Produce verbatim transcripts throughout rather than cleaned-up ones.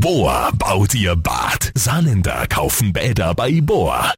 Bohr baut ihr Bad. Saarländer kaufen Bäder bei Bohr.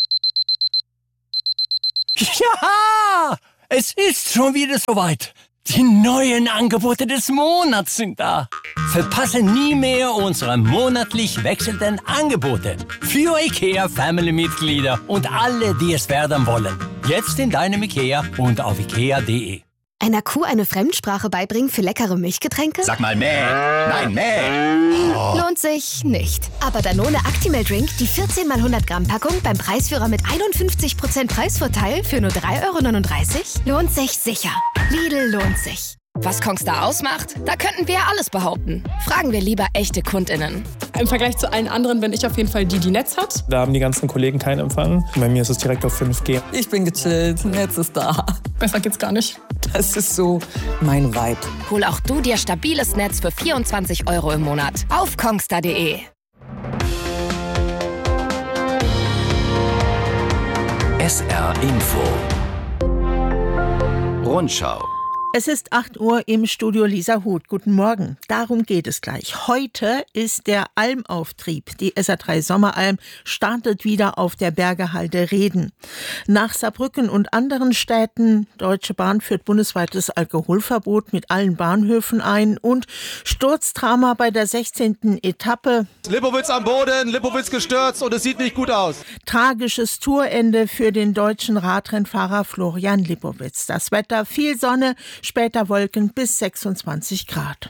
Ja, es ist schon wieder soweit. Die neuen Angebote des Monats sind da. Verpasse nie mehr unsere monatlich wechselnden Angebote. Für IKEA Family-Mitglieder und alle, die es werden wollen. Jetzt in deinem IKEA und auf ikea punkt de. Einer Kuh eine Fremdsprache beibringen für leckere Milchgetränke? Sag mal mäh. Nein, mäh. Oh. Lohnt sich nicht. Aber Danone Actimel Drink, die vierzehn mal hundert Gramm Packung beim Preisführer mit einundfünfzig Prozent Preisvorteil für nur drei Euro neununddreißig, lohnt sich sicher. Lidl lohnt sich. Was Kongstar ausmacht? Da könnten wir ja alles behaupten. Fragen wir lieber echte KundInnen. Im Vergleich zu allen anderen bin ich auf jeden Fall die, die Netz hat. Da haben die ganzen Kollegen keinen Empfang. Bei mir ist es direkt auf fünf G. Ich bin gechillt, Netz ist da. Besser geht's gar nicht. Das ist so mein Vibe. Hol auch du dir stabiles Netz für vierundzwanzig Euro im Monat auf kongstar punkt de. S R Info Rundschau. Es ist acht Uhr im Studio Lisa Huth. Guten Morgen. Darum geht es gleich. Heute ist der Almauftrieb. Die S R drei Sommeralm startet wieder auf der Bergehalde Reden. Nach Saarbrücken und anderen Städten, Deutsche Bahn führt bundesweites Alkoholverbot mit allen Bahnhöfen ein und Sturzdrama bei der sechzehnten Etappe. Lipowitz am Boden, Lipowitz gestürzt und es sieht nicht gut aus. Tragisches Tourende für den deutschen Radrennfahrer Florian Lipowitz. Das Wetter, viel Sonne, später Wolken bis sechsundzwanzig Grad.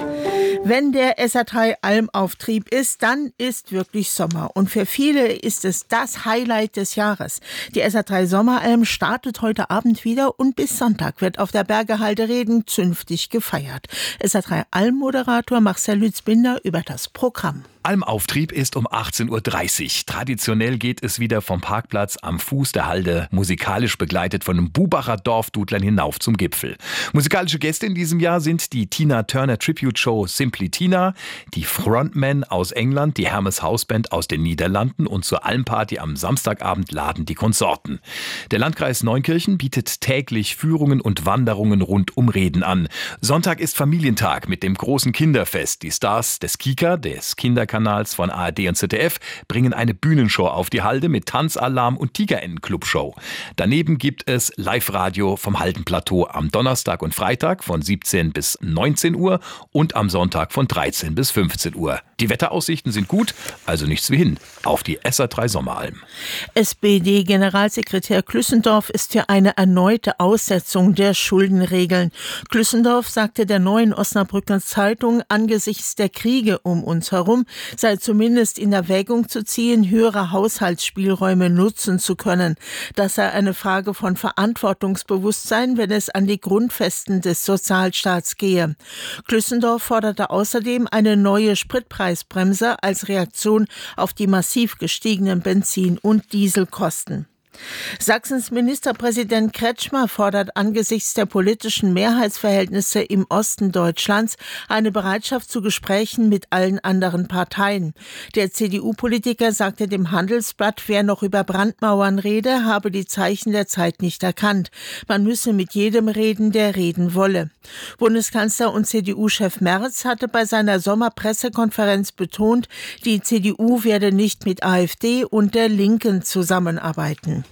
Wenn der S R drei Almauftrieb ist, dann ist wirklich Sommer. Und für viele ist es das Highlight des Jahres. Die S R drei Sommeralm startet heute Abend wieder und bis Sonntag wird auf der Bergehalde Reden zünftig gefeiert. S R drei Alm-Moderator Marcel Lützbinder über das Programm. Almauftrieb ist um achtzehn Uhr dreißig. Traditionell geht es wieder vom Parkplatz am Fuß der Halde, musikalisch begleitet von den Bubacher Dorfdudlern hinauf zum Gipfel. Musikalische Gäste in diesem Jahr sind die Tina Turner Tribute Show Simply Tina, die Frontmen aus England, die Hermes Hausband aus den Niederlanden und zur Almparty am Samstagabend laden die Konsorten. Der Landkreis Neunkirchen bietet täglich Führungen und Wanderungen rund um Reden an. Sonntag ist Familientag mit dem großen Kinderfest. Die Stars des Kika, des Kinderkanals von A R D und Z D F, bringen eine Bühnenshow auf die Halde mit Tanzalarm und Tigerennen-Clubshow. Daneben gibt es Live-Radio vom Haldenplateau am Donnerstag und Freitag von siebzehn bis neunzehn Uhr und am Sonntag von dreizehn bis fünfzehn Uhr. Die Wetteraussichten sind gut, also nichts wie hin auf die S R drei Sommeralm. S P D-Generalsekretär Klüssendorf ist für eine erneute Aussetzung der Schuldenregeln. Klüssendorf sagte der Neuen Osnabrücker Zeitung, angesichts der Kriege um uns herum sei zumindest in Erwägung zu ziehen, höhere Haushaltsspielräume nutzen zu können. Das sei eine Frage von Verantwortungsbewusstsein, wenn es an die Grundfesten des Sozialstaats gehe. Klüssendorf forderte außerdem eine neue Spritpreisbremse als Reaktion auf die massiv gestiegenen Benzin- und Dieselkosten. Sachsens Ministerpräsident Kretschmer fordert angesichts der politischen Mehrheitsverhältnisse im Osten Deutschlands eine Bereitschaft zu Gesprächen mit allen anderen Parteien. Der C D U-Politiker sagte dem Handelsblatt, wer noch über Brandmauern rede, habe die Zeichen der Zeit nicht erkannt. Man müsse mit jedem reden, der reden wolle. Bundeskanzler und C D U-Chef Merz hatte bei seiner Sommerpressekonferenz betont, die C D U werde nicht mit AfD und der Linken zusammenarbeiten.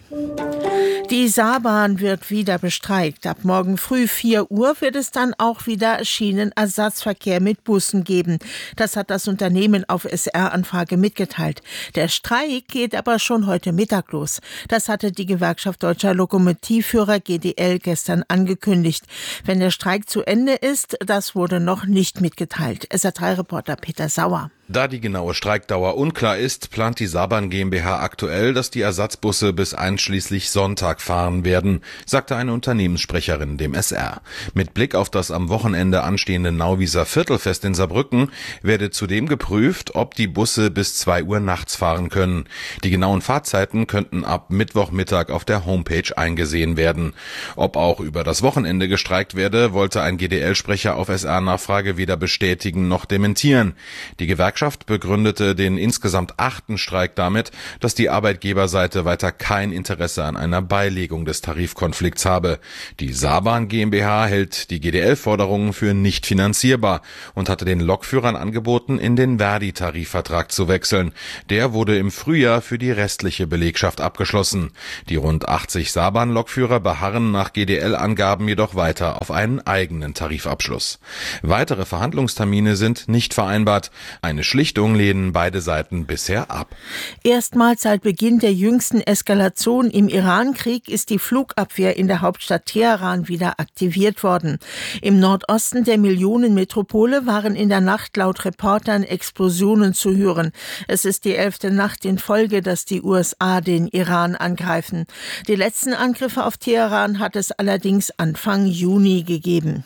Die Saarbahn wird wieder bestreikt. Ab morgen früh vier Uhr wird es dann auch wieder Schienenersatzverkehr mit Bussen geben. Das hat das Unternehmen auf S R-Anfrage mitgeteilt. Der Streik geht aber schon heute Mittag los. Das hatte die Gewerkschaft Deutscher Lokomotivführer G D L gestern angekündigt. Wenn der Streik zu Ende ist, das wurde noch nicht mitgeteilt. S R drei Reporter Peter Sauer. Da die genaue Streikdauer unklar ist, plant die Saarbahn GmbH aktuell, dass die Ersatzbusse bis einschließlich Sonntag fahren werden, sagte eine Unternehmenssprecherin dem S R. Mit Blick auf das am Wochenende anstehende Nauwieser Viertelfest in Saarbrücken werde zudem geprüft, ob die Busse bis zwei Uhr nachts fahren können. Die genauen Fahrzeiten könnten ab Mittwochmittag auf der Homepage eingesehen werden. Ob auch über das Wochenende gestreikt werde, wollte ein G D L-Sprecher auf S R-Nachfrage weder bestätigen noch dementieren. Die Gewerkschaft Gewerkschaft begründete den insgesamt achten Streik damit, dass die Arbeitgeberseite weiter kein Interesse an einer Beilegung des Tarifkonflikts habe. Die Saarbahn GmbH hält die G D L-Forderungen für nicht finanzierbar und hatte den Lokführern angeboten, in den Verdi-Tarifvertrag zu wechseln. Der wurde im Frühjahr für die restliche Belegschaft abgeschlossen. Die rund achtzig Saarbahn-Lokführer beharren nach G D L-Angaben jedoch weiter auf einen eigenen Tarifabschluss. Weitere Verhandlungstermine sind nicht vereinbart. Eine Schlichtung lehnen beide Seiten bisher ab. Erstmals seit Beginn der jüngsten Eskalation im Iran-Krieg ist die Flugabwehr in der Hauptstadt Teheran wieder aktiviert worden. Im Nordosten der Millionenmetropole waren in der Nacht laut Reportern Explosionen zu hören. Es ist die elfte Nacht in Folge, dass die U S A den Iran angreifen. Die letzten Angriffe auf Teheran hat es allerdings Anfang Juni gegeben.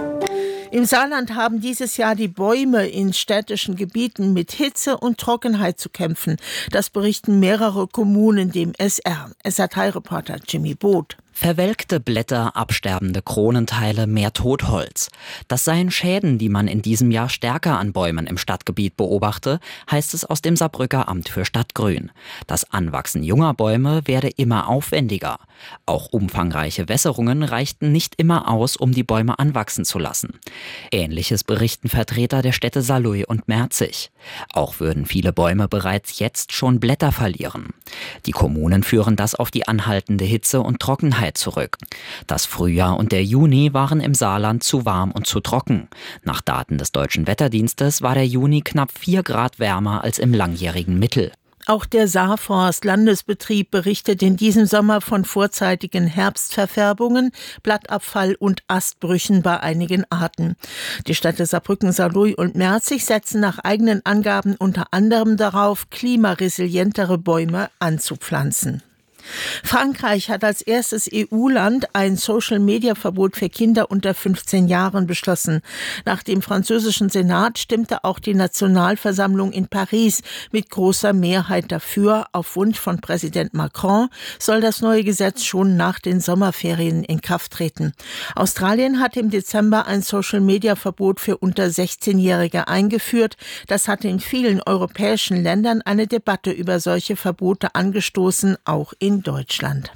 Im Saarland haben dieses Jahr die Bäume in städtischen Gebieten mit Hitze und Trockenheit zu kämpfen. Das berichten mehrere Kommunen dem S R. S R drei-Reporter Jimmy Boot. Verwelkte Blätter, absterbende Kronenteile, mehr Totholz. Das seien Schäden, die man in diesem Jahr stärker an Bäumen im Stadtgebiet beobachte, heißt es aus dem Saarbrücker Amt für Stadtgrün. Das Anwachsen junger Bäume werde immer aufwendiger. Auch umfangreiche Wässerungen reichten nicht immer aus, um die Bäume anwachsen zu lassen. Ähnliches berichten Vertreter der Städte Saarlouis und Merzig. Auch würden viele Bäume bereits jetzt schon Blätter verlieren. Die Kommunen führen das auf die anhaltende Hitze und Trockenheit zurück. Das Frühjahr und der Juni waren im Saarland zu warm und zu trocken. Nach Daten des Deutschen Wetterdienstes war der Juni knapp vier Grad wärmer als im langjährigen Mittel. Auch der Saarforst-Landesbetrieb berichtet in diesem Sommer von vorzeitigen Herbstverfärbungen, Blattabfall und Astbrüchen bei einigen Arten. Die Städte Saarbrücken, Saarlouis und Merzig setzen nach eigenen Angaben unter anderem darauf, klimaresilientere Bäume anzupflanzen. Frankreich hat als erstes E U-Land ein Social-Media-Verbot für Kinder unter fünfzehn Jahren beschlossen. Nach dem französischen Senat stimmte auch die Nationalversammlung in Paris mit großer Mehrheit dafür. Auf Wunsch von Präsident Macron soll das neue Gesetz schon nach den Sommerferien in Kraft treten. Australien hat im Dezember ein Social-Media-Verbot für unter sechzehnjährige eingeführt. Das hatte in vielen europäischen Ländern eine Debatte über solche Verbote angestoßen, auch in Deutschland.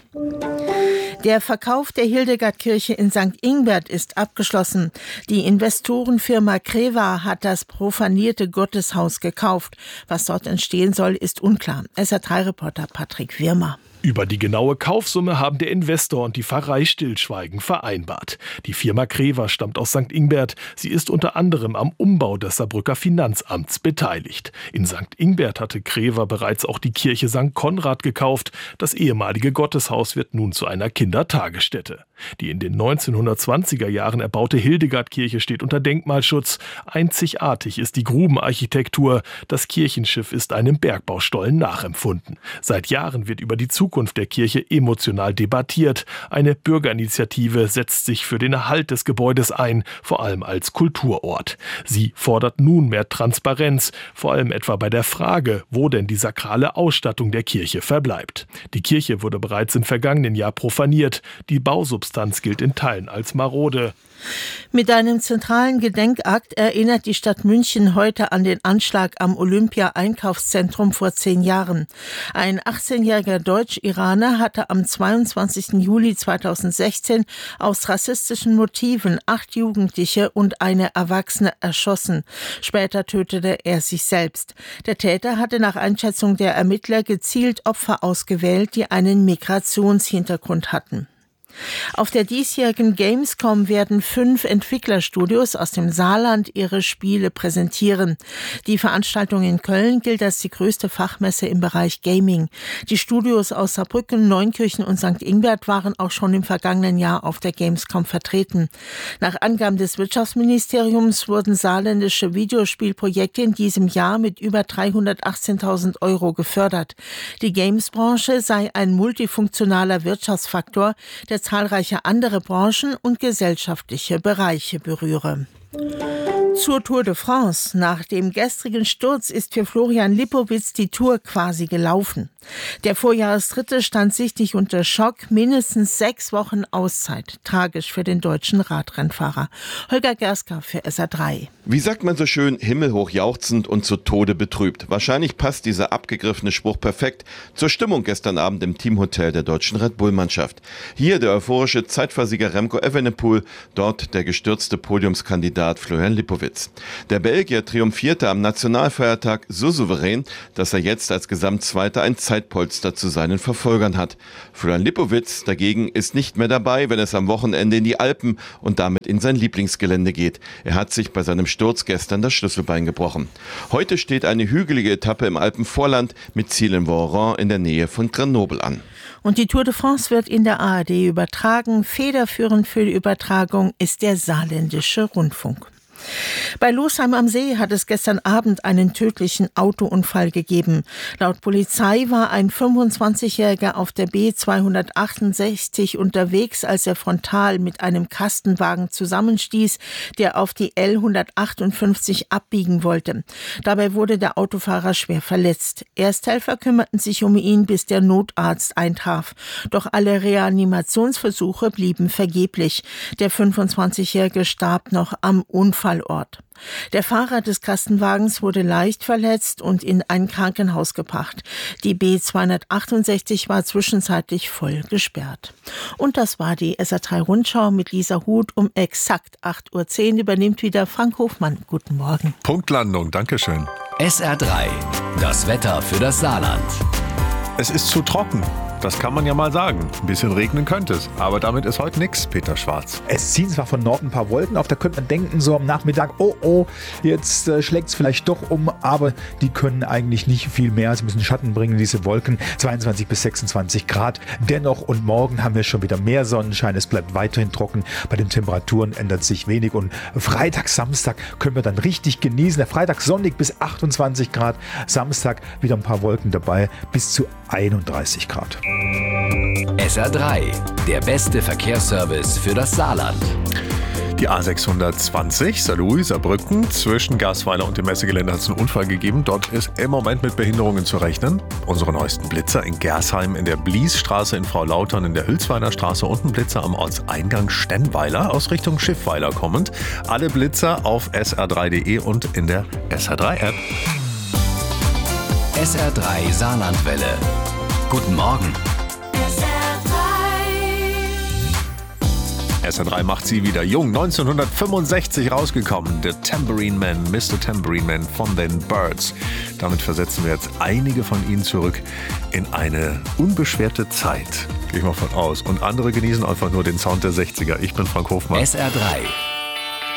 Der Verkauf der Hildegardkirche in Sankt Ingbert ist abgeschlossen. Die Investorenfirma Creva hat das profanierte Gotteshaus gekauft. Was dort entstehen soll, ist unklar. S R drei-Reporter Patrick Wirmer. Über die genaue Kaufsumme haben der Investor und die Pfarrei stillschweigend vereinbart. Die Firma Creva stammt aus Sankt Ingbert. Sie ist unter anderem am Umbau des Saarbrücker Finanzamts beteiligt. In Sankt Ingbert hatte Creva bereits auch die Kirche Sankt Konrad gekauft. Das ehemalige Gotteshaus wird nun zu einer Kindertagesstätte. Die in den neunzehnhundertzwanziger Jahren erbaute Hildegardkirche steht unter Denkmalschutz. Einzigartig ist die Grubenarchitektur. Das Kirchenschiff ist einem Bergbaustollen nachempfunden. Seit Jahren wird über die Zukunft Zukunft der Kirche emotional debattiert. Eine Bürgerinitiative setzt sich für den Erhalt des Gebäudes ein, vor allem als Kulturort. Sie fordert nun mehr Transparenz, vor allem etwa bei der Frage, wo denn die sakrale Ausstattung der Kirche verbleibt. Die Kirche wurde bereits im vergangenen Jahr profaniert. Die Bausubstanz gilt in Teilen als marode. Mit einem zentralen Gedenkakt erinnert die Stadt München heute an den Anschlag am Olympia-Einkaufszentrum vor zehn Jahren. Ein achtzehnjähriger Deutsch-Iraner hatte am zweiundzwanzigsten Juli zweitausendsechzehn aus rassistischen Motiven acht Jugendliche und eine Erwachsene erschossen. Später tötete er sich selbst. Der Täter hatte nach Einschätzung der Ermittler gezielt Opfer ausgewählt, die einen Migrationshintergrund hatten. Auf der diesjährigen Gamescom werden fünf Entwicklerstudios aus dem Saarland ihre Spiele präsentieren. Die Veranstaltung in Köln gilt als die größte Fachmesse im Bereich Gaming. Die Studios aus Saarbrücken, Neunkirchen und Sankt Ingbert waren auch schon im vergangenen Jahr auf der Gamescom vertreten. Nach Angaben des Wirtschaftsministeriums wurden saarländische Videospielprojekte in diesem Jahr mit über dreihundertachtzehntausend Euro gefördert. Die Games-Branche sei ein multifunktionaler Wirtschaftsfaktor, der zahlreiche andere Branchen und gesellschaftliche Bereiche berühre. Zur Tour de France. Nach dem gestrigen Sturz ist für Florian Lipowitz die Tour quasi gelaufen. Der Vorjahresdritte stand sichtlich unter Schock. Mindestens sechs Wochen Auszeit. Tragisch für den deutschen Radrennfahrer. Holger Gerska für S R drei. Wie sagt man so schön, himmelhoch jauchzend und zu Tode betrübt. Wahrscheinlich passt dieser abgegriffene Spruch perfekt zur Stimmung gestern Abend im Teamhotel der deutschen Red Bull-Mannschaft. Hier der euphorische Zeitversieger Remco Evenepoel, dort der gestürzte Podiumskandidat Florian Lipowitz. Der Belgier triumphierte am Nationalfeiertag so souverän, dass er jetzt als Gesamtzweiter ein Zeitpolster zu seinen Verfolgern hat. Florian Lipowitz dagegen ist nicht mehr dabei, wenn es am Wochenende in die Alpen und damit in sein Lieblingsgelände geht. Er hat sich bei seinem Sturz gestern das Schlüsselbein gebrochen. Heute steht eine hügelige Etappe im Alpenvorland mit Ziel in Voiron in der Nähe von Grenoble an. Und die Tour de France wird in der A R D übertragen. Federführend für die Übertragung ist der Saarländische Rundfunk. Bei Losheim am See hat es gestern Abend einen tödlichen Autounfall gegeben. Laut Polizei war ein fünfundzwanzigjähriger auf der B zweihundertachtundsechzig unterwegs, als er frontal mit einem Kastenwagen zusammenstieß, der auf die L hundertachtundfünfzig abbiegen wollte. Dabei wurde der Autofahrer schwer verletzt. Ersthelfer kümmerten sich um ihn, bis der Notarzt eintraf. Doch alle Reanimationsversuche blieben vergeblich. Der fünfundzwanzigjährige starb noch am Unfall. Ort. Der Fahrer des Kastenwagens wurde leicht verletzt und in ein Krankenhaus gebracht. Die B zweihundertachtundsechzig war zwischenzeitlich voll gesperrt. Und das war die S R drei Rundschau mit Lisa Huth. Um exakt acht Uhr zehn übernimmt wieder Frank Hofmann. Guten Morgen. Punktlandung, Dankeschön. S R drei, das Wetter für das Saarland. Es ist zu trocken. Das kann man ja mal sagen. Ein bisschen regnen könnte es, aber damit ist heute nichts, Peter Schwarz. Es ziehen zwar von Norden ein paar Wolken auf, da könnte man denken, so am Nachmittag, oh oh, jetzt äh, schlägt es vielleicht doch um, aber die können eigentlich nicht viel mehr. Sie müssen Schatten bringen, diese Wolken, zweiundzwanzig bis sechsundzwanzig Grad. Dennoch und morgen haben wir schon wieder mehr Sonnenschein, es bleibt weiterhin trocken. Bei den Temperaturen ändert sich wenig und Freitag, Samstag können wir dann richtig genießen. Der Freitag sonnig bis achtundzwanzig Grad, Samstag wieder ein paar Wolken dabei, bis zu einunddreißig Grad. S R drei, der beste Verkehrsservice für das Saarland. Die A sechshundertzwanzig, Saarlouis, Saarbrücken, zwischen Garsweiler und dem Messegelände hat es einen Unfall gegeben. Dort ist im Moment mit Behinderungen zu rechnen. Unsere neuesten Blitzer in Gersheim, in der Bliesstraße, in Frau-Lautern, in der Hülsweiler Straße und ein Blitzer am Ortseingang Stennweiler aus Richtung Schiffweiler kommend. Alle Blitzer auf S R drei Punkt de und in der S R drei App. S R drei Saarlandwelle. Guten Morgen. S R drei macht sie wieder jung. neunzehnhundertfünfundsechzig rausgekommen. The Tambourine Man, Mister Tambourine Man von den Byrds. Damit versetzen wir jetzt einige von ihnen zurück in eine unbeschwerte Zeit. Gehe ich mal von aus. Und andere genießen einfach nur den Sound der sechziger. Ich bin Frank Hofmann. S R drei.